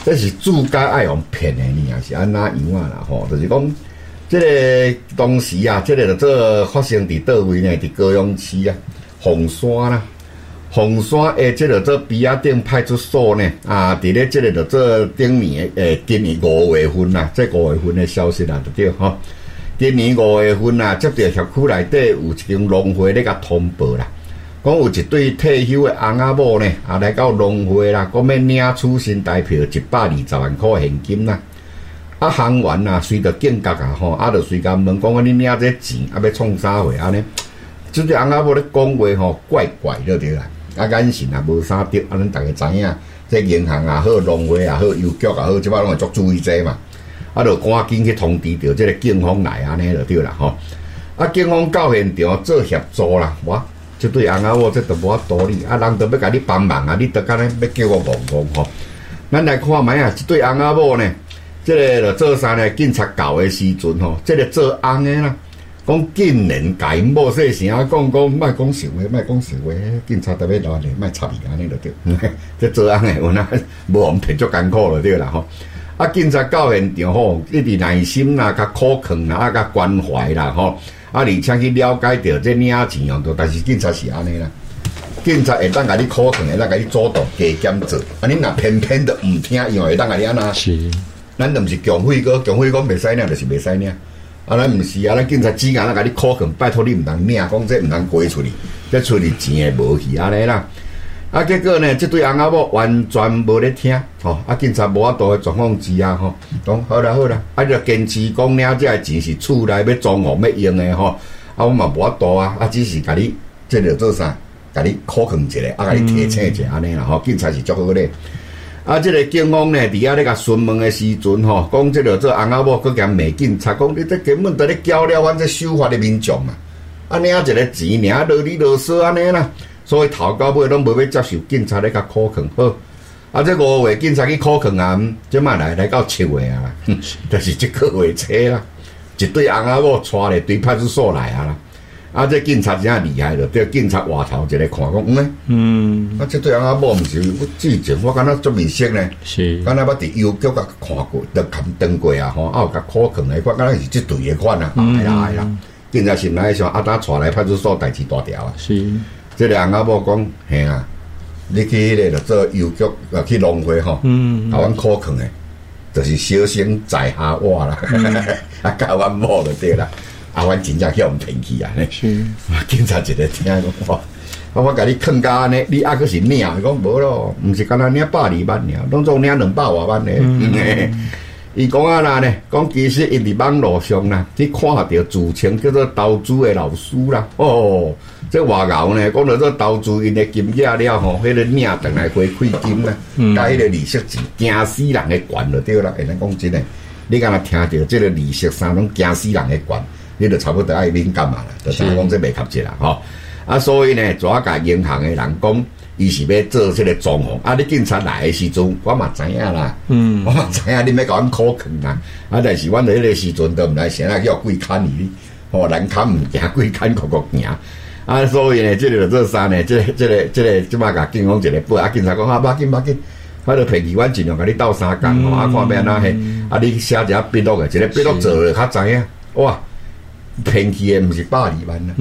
这是自家爱用骗的呢，还是安那样啊啦？吼，就是讲，这个当时啊，这个就做发生伫倒位呢？伫高雄市啊，凤山啦，凤山诶，这个做比亚丁派出所呢，啊，伫咧这个就做顶年今年5月份啦，这5月份的消息啦，就对吼。今年5月份啊，接到辖区内底有一间农会咧甲通报啦。讲有一对退休的翁仔某呢，来到农会啦，讲要领取新台票120万块现金啦。行员啊，随着警觉啊，就随甲问讲，你领这钱要创啥货安尼？这对翁仔某咧讲话怪怪了对啦。眼神也无啥对，咱大家知影，这银行也好，农会也好，邮局也好，即摆拢会足注意这嘛。就赶紧去通知着这个警方来安尼就对啦吼。警方到现场做协助啦，哇！这对翁仔某这都无法度理，人都要甲你帮忙啊，你都敢要叫我帮忙吼。咱来看卖啊，这对翁仔某呢，这个就做啥呢？警察到的时阵吼，这个做翁的啦，讲竟然甲因某细声讲，莫讲实话，莫讲实话，警察特别乱咧，莫插伊安尼就对。这做翁的有哪无互骗足艰苦就对啦吼。警察到现场吼，一直耐心啦，甲苦劝啦，甲关怀啦吼。而且去了解到这领钱用途，但是警察是安尼啦，警察会当甲你苦劝，会当甲你主动加减做，你若偏偏都唔听，因为会当甲你安那。是，咱都毋是强肺哥，强肺哥袂使领，就是袂使领。咱毋是啊，咱警察只硬甲你苦劝，拜托你唔通领，讲这唔通归出去，这出去钱会无去安尼啦。结果呢，这对翁仔某完全无咧听，警察无法度的状况之下，讲好啦，你就坚持讲领这个钱是厝内要装潢要用的我嘛无法度啊，只是甲你这个做啥，甲你苦劝一下，甲你提醒一下安尼啦，警察是足好咧。这个警方呢，伫遐咧甲询问的时阵，讲这个做翁仔某搁兼骂警察，讲你这根本在咧搅了阮这守法的民众嘛，领一个钱，领啰里啰嗦安尼啦。所以头到尾拢无要接受警察咧甲苦劝，好，这5月警察去苦劝啊，即摆来到7月啊，就是这个月初啦，一对翁仔某带咧对派出所来啦，这警察真厉害了，对警察外头一个看讲，这对翁仔某毋是我之前我感觉足面熟呢，是，敢若捌伫邮局甲看过，都看登过啊，有甲苦劝咧，我感觉是这对的款啊，来啦，警察心内想当带来派出所代志大条啊，是。这个翁仔某讲，嘿啊，你去迄个做邮局去农会阮苦劝的，就是小心在下我啦，教阮某就对啦，阮真正去互骗去啊！警察一个听讲，我甲你劝到安尼，你还阁是领？伊讲无咯，毋是干那领120万尔，拢总领200多万呢。伊讲啦呢，讲其实因伫网络上啦，去看到自称叫做投资的老师啦，这外牛呢，讲到这投资因的金额了吼，迄个领回来回馈金啦，加迄个利息钱，惊死人的管就对啦。咱讲真诶，你敢若听到这个利息啥拢惊死人的管，你就差不多爱敏感嘛啦，就等于讲这袂合适啦吼。所以呢，抓甲银行的人讲，伊是要做这个装潢。你警察来的时阵，我嘛知影啦，我嘛知影你要甲阮苦劝啦。但是阮伫迄个时阵都毋来先来叫鬼砍你，人砍毋惊，鬼砍哭行。所以呢，这个做啥呢？这即摆甲警方一个报，警察讲无要紧，我著骗去，阮尽量甲你斗相共看变哪嘿。你写一个笔录的，一个笔录做了较知影，哇，骗去的毋是120万啦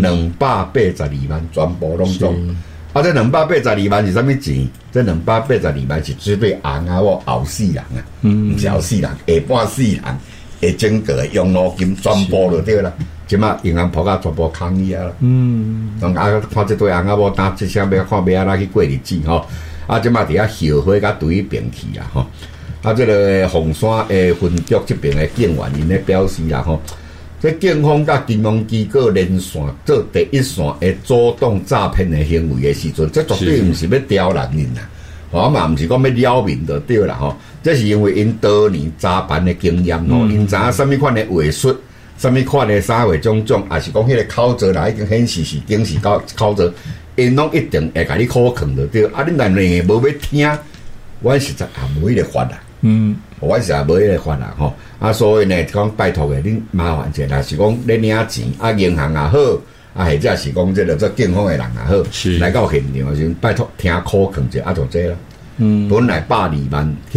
，282万全部拢做。这282万是啥物钱？这282万是只对翁仔某后死人啊，毋是后死人，下半死人的整个养老金全部就对啦。即马银行铺甲全部抗议啊！看这对翁仔某打即声要看要安怎去过日子即马伫遐后悔甲对病去啦这个凤山的分局这边的警员因咧表示啦这警方甲金融机构连线做第一线的主动诈骗的行为的时阵，这绝对毋是要刁难人啦，嘛毋是讲要扰民就对啦这是因为因多年诈骗的经验因知影什么款的话术。什么款的啥话种，还是讲迄个口罩啦，已经显示是警示口罩，因拢一定会甲你苦劝着对。你若硬无要听，阮实在也无迄个法啦。阮实在无迄个法啦所以呢，讲拜托诶，恁麻烦者，若是讲你领钱银行也好，或者是讲这个做警方诶人也好，来到现场时，拜托听苦劝者就这啦。本来120万。